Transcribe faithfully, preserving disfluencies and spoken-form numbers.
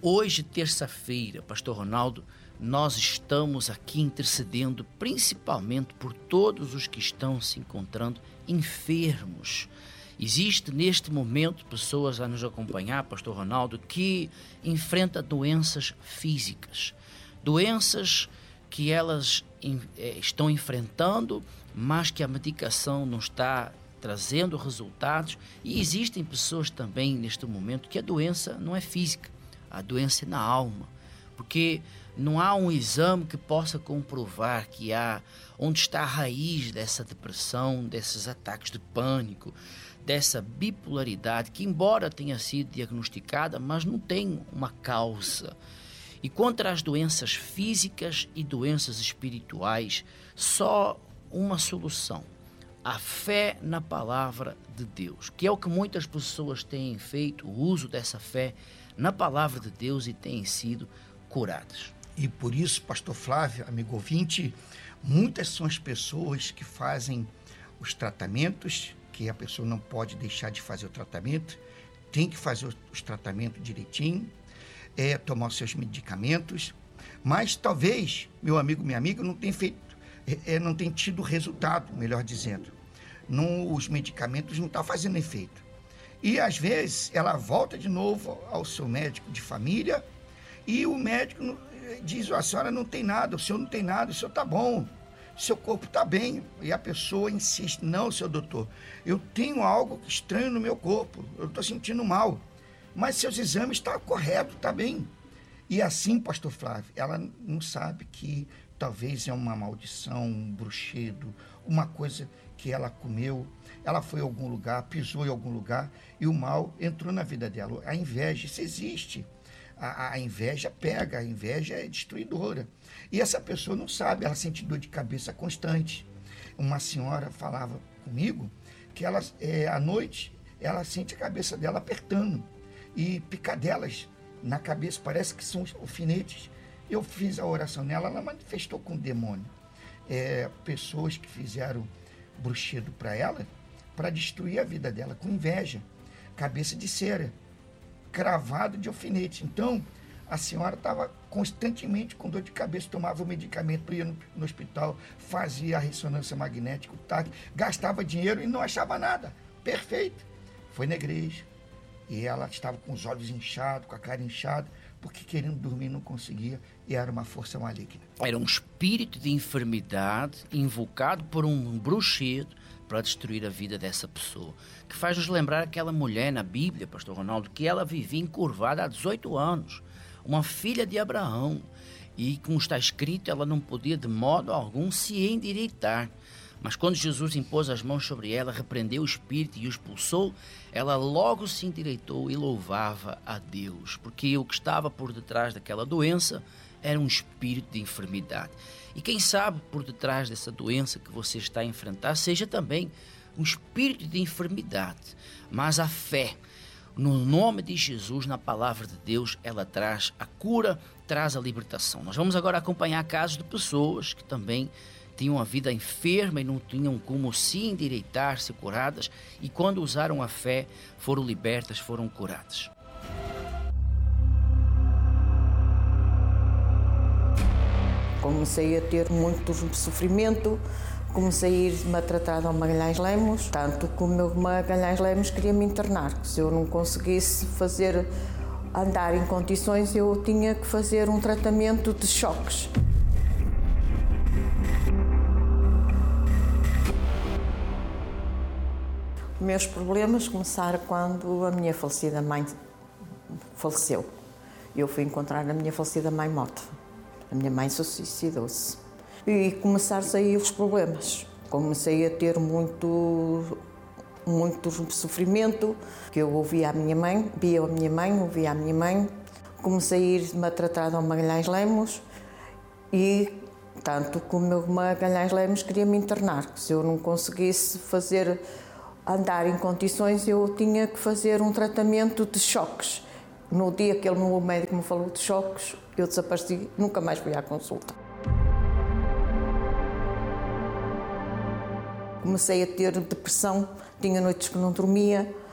Hoje, terça-feira, Pastor Ronaldo, nós estamos aqui intercedendo principalmente por todos os que estão se encontrando enfermos. Existe neste momento pessoas a nos acompanhar, Pastor Ronaldo, que enfrentam doenças físicas, doenças que elas estão enfrentando, mas que a medicação não está trazendo resultados. E existem pessoas também neste momento que a doença não é física, a doença é na alma, porque não há um exame que possa comprovar que há onde está a raiz dessa depressão, desses ataques de pânico, dessa bipolaridade que, embora tenha sido diagnosticada, mas não tem uma causa. E contra as doenças físicas e doenças espirituais, só uma solução: a fé na palavra de Deus, que é o que muitas pessoas têm feito, o uso dessa fé na palavra de Deus, e têm sido curadas. E por isso, Pastor Flávio, amigo ouvinte, muitas são as pessoas que fazem os tratamentos, que a pessoa não pode deixar de fazer o tratamento, tem que fazer os tratamentos direitinho, é, tomar os seus medicamentos, mas talvez, meu amigo, minha amiga, não tenha feito, é, não tem tido resultado, melhor dizendo. Não, os medicamentos não estão fazendo efeito. E às vezes ela volta de novo ao seu médico de família e o médico diz: a senhora não tem nada, o senhor não tem nada, o senhor está bom, seu corpo está bem. E a pessoa insiste: não, seu doutor, eu tenho algo estranho no meu corpo, eu estou sentindo mal, mas seus exames estão corretos, está bem. E assim, Pastor Flávio, ela não sabe que talvez é uma maldição, um bruxedo, uma coisa que ela comeu, ela foi a algum lugar, pisou em algum lugar e o mal entrou na vida dela. A inveja, isso existe. A, a inveja pega, a inveja é destruidora. E essa pessoa não sabe, ela sente dor de cabeça constante. Uma senhora falava comigo que ela, é, à noite ela sente a cabeça dela apertando e picadelas na cabeça, parece que são alfinetes. Eu fiz a oração nela, ela manifestou com o demônio. É, pessoas que fizeram bruxedo para ela, para destruir a vida dela, com inveja, cabeça de cera, cravado de alfinete. Então, a senhora estava constantemente com dor de cabeça, tomava o medicamento, ia no, no hospital, fazia a ressonância magnética, o T A C, gastava dinheiro e não achava nada. Perfeito. Foi na igreja. E ela estava com os olhos inchados, com a cara inchada, porque querendo dormir não conseguia, e era uma força maligna. Era um espírito de enfermidade invocado por um bruxedo para destruir a vida dessa pessoa, que faz nos lembrar aquela mulher na Bíblia, Pastor Ronaldo, que ela vivia encurvada há dezoito anos, uma filha de Abraão, e como está escrito, ela não podia de modo algum se endireitar. Mas quando Jesus impôs as mãos sobre ela, repreendeu o espírito e o expulsou, ela logo se endireitou e louvava a Deus, porque o que estava por detrás daquela doença era um espírito de enfermidade. E quem sabe por detrás dessa doença que você está a enfrentar seja também um espírito de enfermidade, mas a fé no nome de Jesus, na palavra de Deus, ela traz a cura, traz a libertação. Nós vamos agora acompanhar casos de pessoas que também tinham a vida enferma e não tinham como se endireitar, ser curadas, e quando usaram a fé, foram libertas, foram curadas. Comecei a ter muito sofrimento, comecei a ir-me a tratar ao Magalhães Lemos, tanto que o meu Magalhães Lemos queria me internar. Se eu não conseguisse fazer, andar em condições, eu tinha que fazer um tratamento de choques. Meus problemas começaram quando a minha falecida mãe faleceu. Eu fui encontrar a minha falecida mãe morta. A minha mãe suicidou-se. E começaram-se aí os problemas. Comecei a ter muito, muito sofrimento, que eu ouvia a minha mãe, via a minha mãe, ouvia a minha mãe. Comecei a ir-me a tratar ao Magalhães Lemos e tanto que o meu Magalhães Lemos queria me internar. Se eu não conseguisse fazer, andar em condições, eu tinha que fazer um tratamento de choques. No dia que ele, o médico me falou de choques, eu desapareci, nunca mais fui à consulta. Comecei a ter depressão, tinha noites que não dormia,